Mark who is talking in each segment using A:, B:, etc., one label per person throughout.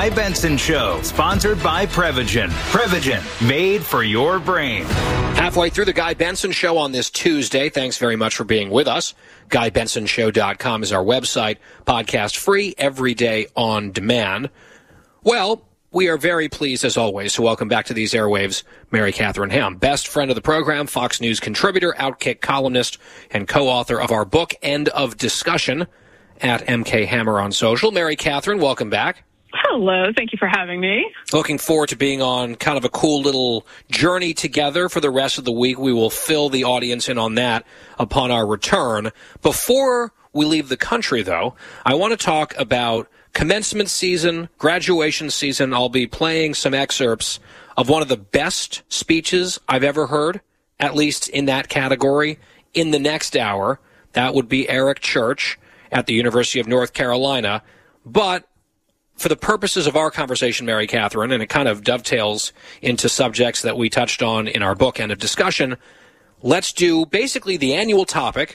A: Guy Benson Show, sponsored by Prevagen. Prevagen, made for your brain.
B: Halfway through the Guy Benson Show on this Tuesday. Thanks very much for being with us. GuyBensonShow.com is our website. Podcast free, every day on demand. Well, we are very pleased, as always, to welcome back to these airwaves Mary Catherine Ham, best friend of the program, Fox News contributor, Outkick columnist, and co-author of our book, End of Discussion, at MK Hammer on social. Mary Catherine, welcome back.
C: Hello. Thank you for having me.
B: Looking forward to being on kind of a cool little journey together for the rest of the week. We will fill the audience in on that upon our return. Before we leave the country, though, I want to talk about commencement season, graduation season. I'll be playing some excerpts of one of the best speeches I've ever heard, at least in that category, in the next hour. That would be Eric Church at the University of North Carolina. But for the purposes of our conversation, Mary Catherine, and it kind of dovetails into subjects that we touched on in our book, End of Discussion, let's do basically the annual topic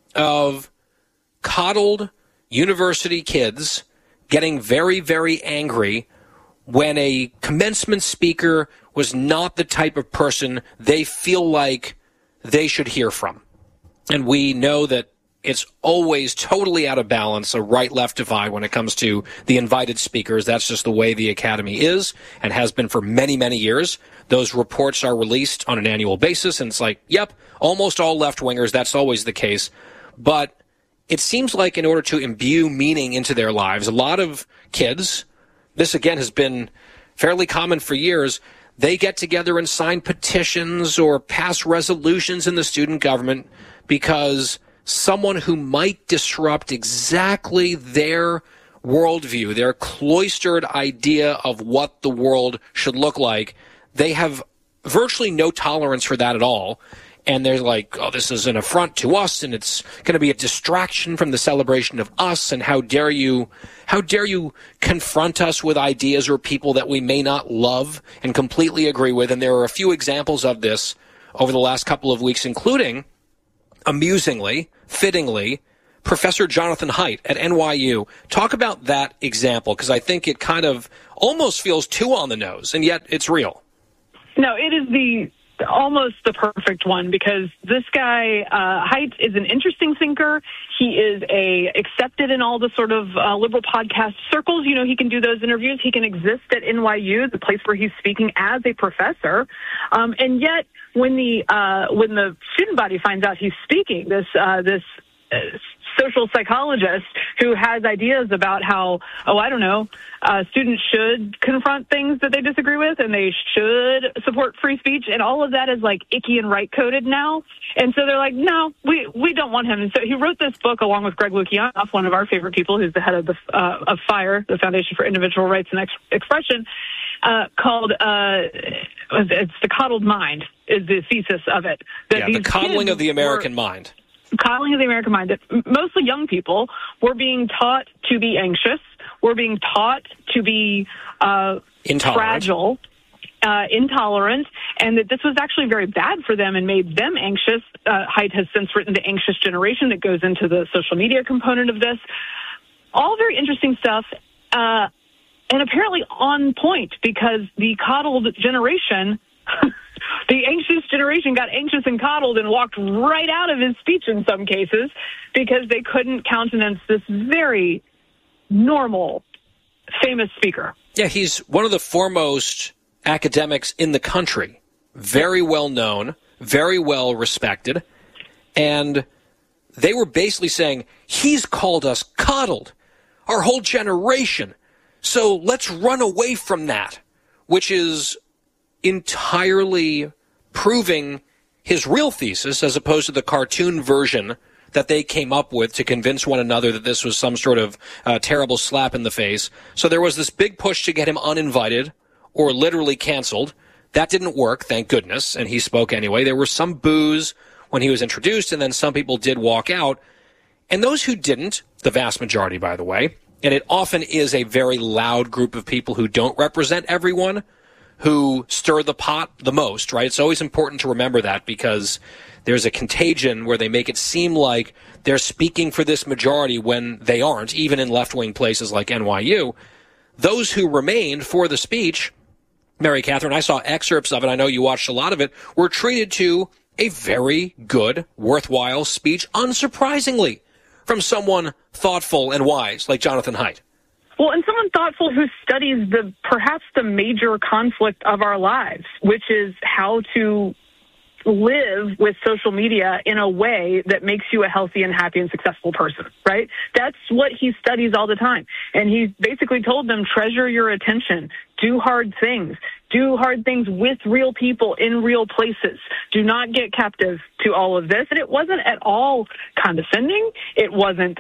B: of coddled university kids getting very, very angry when a commencement speaker was not the type of person they feel like they should hear from. And we know that it's always totally out of balance, a right-left divide when it comes to the invited speakers. That's just the way the Academy is and has been for many, many years. Those reports are released on an annual basis, and it's like, yep, almost all left-wingers, that's always the case. But it seems like in order to imbue meaning into their lives, a lot of kids, this again has been fairly common for years, they get together and sign petitions or pass resolutions in the student government because someone who might disrupt exactly their worldview, their cloistered idea of what the world should look like, they have virtually no tolerance for that at all. And they're like, oh, this is an affront to us, and it's going to be a distraction from the celebration of us, and how dare you confront us with ideas or people that we may not love and completely agree with. And there are a few examples of this over the last couple of weeks, including, amusingly, fittingly, Professor Jonathan Haidt at NYU. Talk about that example, because I think it kind of almost feels too on the nose, and yet it's real.
C: No, it is almost the perfect one, because this guy, Haidt, is an interesting thinker. He is accepted in all the sort of liberal podcast circles. You know, he can do those interviews. He can exist at NYU, the place where he's speaking as a professor. And yet, when the student body finds out he's speaking, this social psychologist who has ideas about how, students should confront things that they disagree with, and they should support free speech, and all of that is like icky and right-coded now. And so they're like, no, we don't want him. And so he wrote this book along with Greg Lukianoff, one of our favorite people, who's the head of FIRE, the Foundation for Individual Rights and Expression, called it's The Coddled Mind is the thesis of it.
B: The coddling of the American mind.
C: Coddling of the American mind, that mostly young people were being taught to be anxious, were being taught to be fragile, intolerant, and that this was actually very bad for them and made them anxious. Haidt has since written The Anxious Generation that goes into the social media component of this. All very interesting stuff, and apparently on point, because the coddled generation... The anxious generation got anxious and coddled and walked right out of his speech in some cases because they couldn't countenance this very normal, famous speaker.
B: Yeah, he's one of the foremost academics in the country. Very well known, very well respected. And they were basically saying, he's called us coddled, our whole generation. So let's run away from that, which is entirely proving his real thesis as opposed to the cartoon version that they came up with to convince one another that this was some sort of terrible slap in the face. So there was this big push to get him uninvited or literally canceled. That didn't work, thank goodness, and he spoke anyway. There were some boos when he was introduced, and then some people did walk out. And those who didn't, the vast majority, by the way, and it often is a very loud group of people who don't represent everyone, who stir the pot the most, right? It's always important to remember that, because there's a contagion where they make it seem like they're speaking for this majority when they aren't, even in left-wing places like NYU. those who remained for the speech, Mary Catherine, I saw excerpts of it, I know you watched a lot of it, were treated to a very good, worthwhile speech, unsurprisingly, from someone thoughtful and wise like Jonathan Haidt.
C: Well, and someone thoughtful who studies perhaps the major conflict of our lives, which is how to live with social media in a way that makes you a healthy and happy and successful person, right? That's what he studies all the time. And he basically told them, treasure your attention, do hard things with real people in real places. Do not get captive to all of this. And it wasn't at all condescending. It wasn't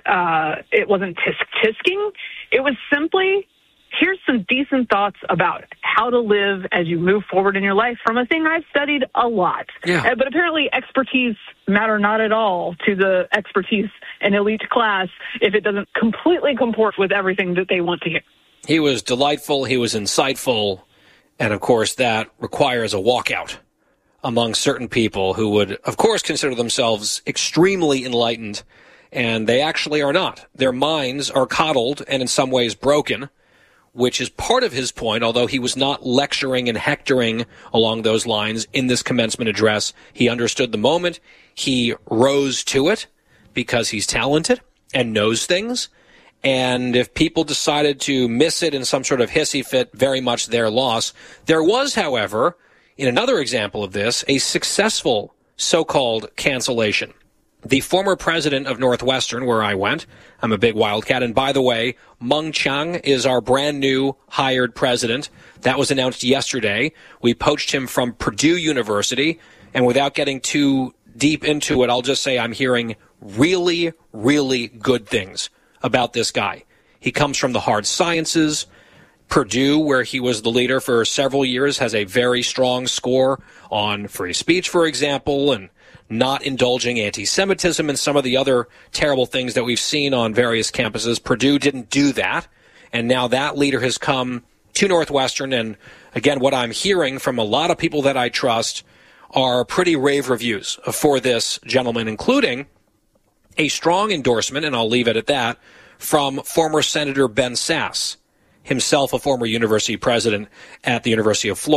C: tisk-tisking. It was simply, here's some decent thoughts about how to live as you move forward in your life from a thing I've studied a lot.
B: Yeah.
C: But apparently expertise matter not at all to the expertise and elite class if it doesn't completely comport with everything that they want to hear.
B: He was delightful. He was insightful. And, of course, that requires a walkout among certain people who would, of course, consider themselves extremely enlightened. And they actually are not. Their minds are coddled and in some ways broken, which is part of his point, although he was not lecturing and hectoring along those lines in this commencement address. He understood the moment. He rose to it because he's talented and knows things. And if people decided to miss it in some sort of hissy fit, very much their loss. There was, however, in another example of this, a successful so-called cancellation. The former president of Northwestern, where I went, I'm a big Wildcat, and by the way, Meng Chiang is our brand new hired president. That was announced yesterday. We poached him from Purdue University, and without getting too deep into it, I'll just say I'm hearing really, really good things about this guy. He comes from the hard sciences. Purdue, where he was the leader for several years, has a very strong score on free speech, for example, and not indulging anti-Semitism and some of the other terrible things that we've seen on various campuses. Purdue didn't do that, and now that leader has come to Northwestern, and again, what I'm hearing from a lot of people that I trust are pretty rave reviews for this gentleman, including a strong endorsement, and I'll leave it at that, from former Senator Ben Sasse, himself a former university president at the University of Florida.